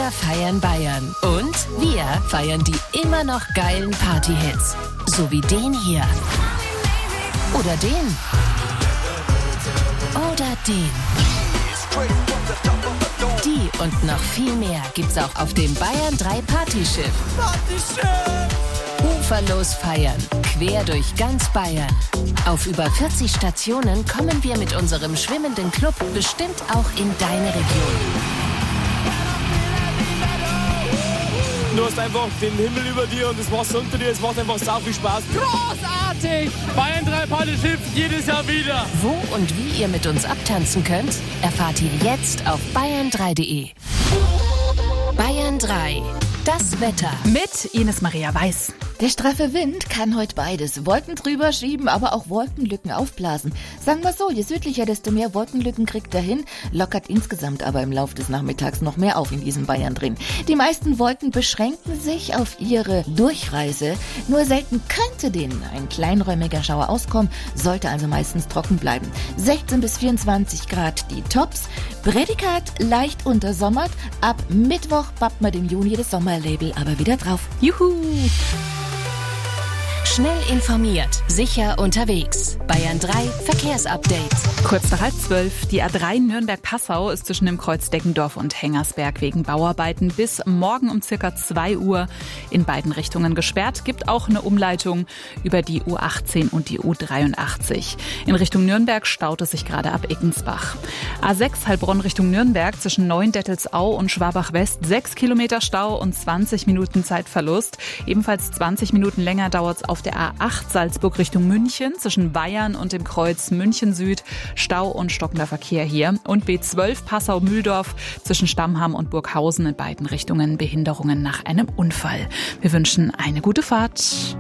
Wir feiern Bayern. Und wir feiern die immer noch geilen Party-Hits. So wie den hier. Oder den. Oder den. Die und noch viel mehr gibt's auch auf dem Bayern 3 Partyschiff. Uferlos feiern, quer durch ganz Bayern. Auf über 40 Stationen kommen wir mit unserem schwimmenden Club bestimmt auch in deine Region. Du hast einfach den Himmel über dir und das Wasser unter dir. Es macht einfach sau viel Spaß. Großartig! Bayern 3 Partyschiff jedes Jahr wieder. Wo und wie ihr mit uns abtanzen könnt, erfahrt ihr jetzt auf bayern3.de. Bayern 3. Das Wetter. Mit Ines Maria Weiß. Der straffe Wind kann heute beides. Wolken drüber schieben, aber auch Wolkenlücken aufblasen. Sagen wir so, je südlicher, desto mehr Wolkenlücken kriegt er hin, lockert insgesamt aber im Laufe des Nachmittags noch mehr auf in diesem Bayern drin. Die meisten Wolken beschränken sich auf ihre Durchreise. Nur selten könnte denen ein kleinräumiger Schauer auskommen, sollte also meistens trocken bleiben. 16 bis 24 Grad die Tops. Prädikat leicht untersommert. Ab Mittwoch pappt man dem Juni das Sommerlabel aber wieder drauf. Juhu! Schnell informiert, sicher unterwegs. Bayern 3 Verkehrsupdate. Kurz nach 11:30. Die A3 Nürnberg-Passau ist zwischen dem Kreuz Deggendorf und Hengersberg wegen Bauarbeiten bis morgen um circa 2 Uhr in beiden Richtungen gesperrt. Gibt auch eine Umleitung über die U18 und die U83. In Richtung Nürnberg staut es sich gerade ab Eckensbach. A6 Heilbronn Richtung Nürnberg zwischen Neuendettelsau und Schwabach-West 6 Kilometer Stau und 20 Minuten Zeitverlust. Ebenfalls 20 Minuten länger dauert es auf der A8 Salzburg Richtung München zwischen Bayern und dem Kreuz München Süd. Stau und stockender Verkehr hier. Und B12 Passau-Mühldorf zwischen Stammham und Burghausen in beiden Richtungen Behinderungen nach einem Unfall. Wir wünschen eine gute Fahrt.